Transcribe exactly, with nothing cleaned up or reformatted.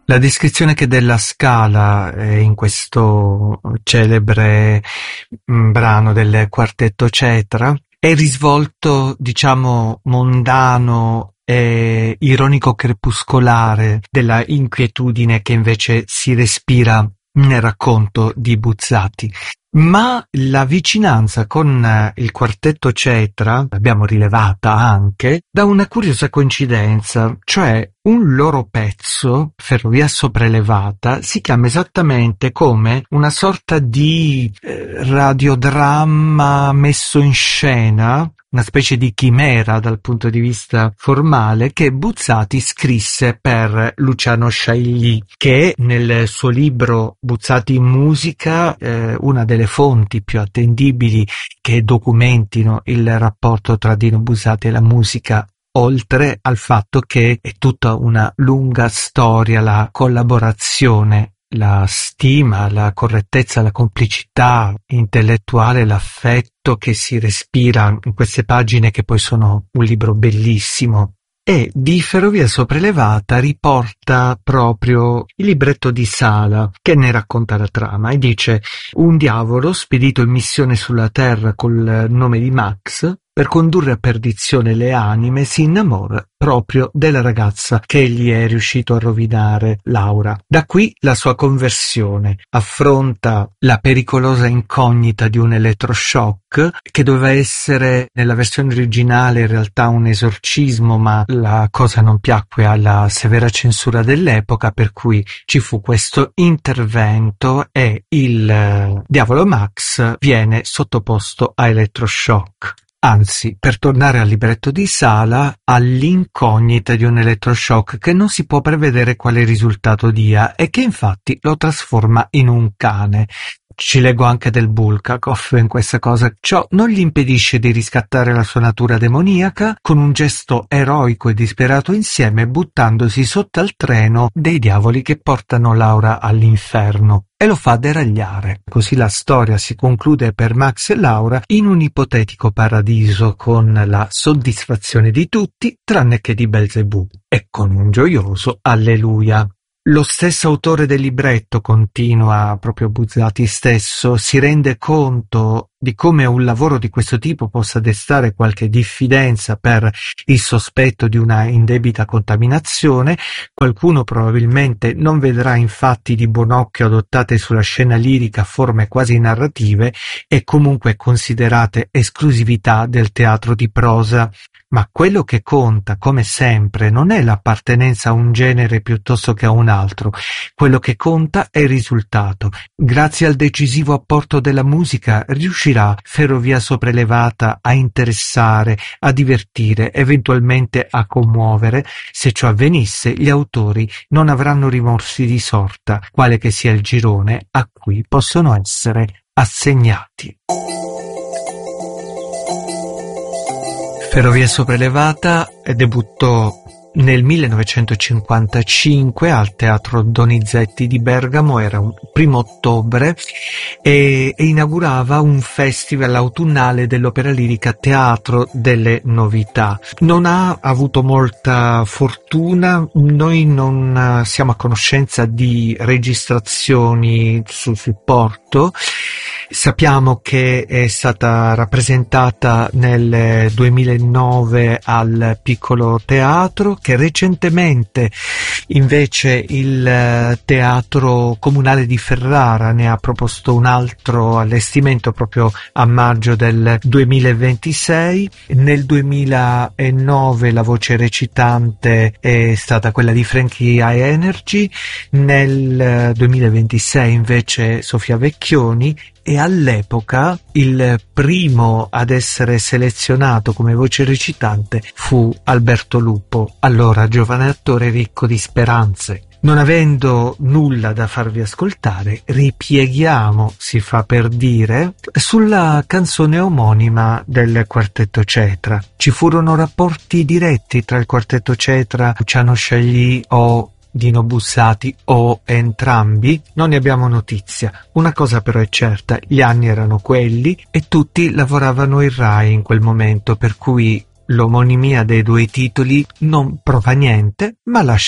La descrizione che della Scala eh, in questo celebre mh, brano del quartetto Cetra è il risvolto, diciamo, mondano e ironico-crepuscolare della inquietudine che invece si respira nel racconto di Buzzati. Ma la vicinanza con eh, il quartetto Cetra l'abbiamo rilevata anche da una curiosa coincidenza, cioè un loro pezzo, Ferrovia Sopraelevata, si chiama esattamente come una sorta di eh, radiodramma messo in scena, una specie di chimera dal punto di vista formale, che Buzzati scrisse per Luciano Sciagli, che nel suo libro Buzzati in musica, eh, una delle fonti più attendibili che documentino il rapporto tra Dino Buzzati e la musica, oltre al fatto che è tutta una lunga storia, la collaborazione, la stima, la correttezza, la complicità intellettuale, l'affetto che si respira in queste pagine, che poi sono un libro bellissimo. E di Ferrovia Sopraelevata riporta proprio il libretto di Sala, che ne racconta la trama, e dice: un diavolo spedito in missione sulla terra col nome di Max, per condurre a perdizione le anime, si innamora proprio della ragazza che gli è riuscito a rovinare, Laura. Da qui la sua conversione. Affronta la pericolosa incognita di un elettroshock, che doveva essere nella versione originale in realtà un esorcismo, ma la cosa non piacque alla severa censura dell'epoca, per cui ci fu questo intervento e il eh, diavolo Max viene sottoposto a elettroshock. Anzi, per tornare al libretto di Sala, all'incognita di un elettroshock che non si può prevedere quale risultato dia e che infatti lo trasforma in un cane. Ci leggo anche del Bulgakov in questa cosa. Ciò non gli impedisce di riscattare la sua natura demoniaca con un gesto eroico e disperato insieme, buttandosi sotto al treno dei diavoli che portano Laura all'inferno. E lo fa deragliare. Così la storia si conclude per Max e Laura in un ipotetico paradiso, con la soddisfazione di tutti tranne che di Belzebù, e con un gioioso alleluia. Lo stesso autore del libretto, continua proprio Buzzati stesso, si rende conto di come un lavoro di questo tipo possa destare qualche diffidenza per il sospetto di una indebita contaminazione. Qualcuno probabilmente non vedrà infatti di buon occhio adottate sulla scena lirica forme quasi narrative e comunque considerate esclusività del teatro di prosa. Ma quello che conta, come sempre, non è l'appartenenza a un genere piuttosto che a un altro. Quello che conta è il risultato. Grazie al decisivo apporto della musica riuscirà Ferrovia Sopraelevata a interessare, a divertire, eventualmente a commuovere. Se ciò avvenisse, gli autori non avranno rimorsi di sorta, quale che sia il girone a cui possono essere assegnati. Ferrovia Sopraelevata debuttò nel millenovecentocinquantacinque al Teatro Donizetti di Bergamo, era un primo ottobre, e, e inaugurava un festival autunnale dell'opera lirica Teatro delle Novità. Non ha avuto molta fortuna, noi non siamo a conoscenza di registrazioni sul supporto. Sappiamo che è stata rappresentata nel duemilanove al Piccolo Teatro, che recentemente invece il Teatro Comunale di Ferrara ne ha proposto un altro allestimento proprio a maggio del duemilaventisei. Nel duemilanove la voce recitante è stata quella di Frankie High Energy, nel duemilaventisei invece Sofia Vecchioni, e all'epoca il primo ad essere selezionato come voce recitante fu Alberto Lupo, allora giovane attore ricco di speranze. Non avendo nulla da farvi ascoltare, ripieghiamo, si fa per dire, sulla canzone omonima del Quartetto Cetra. Ci furono rapporti diretti tra il Quartetto Cetra, Luciano Sciagli o Dino Buzzati, o entrambi? Non ne abbiamo notizia. Una cosa però è certa, gli anni erano quelli e tutti lavoravano in Rai in quel momento, per cui l'omonimia dei due titoli non prova niente, ma lascia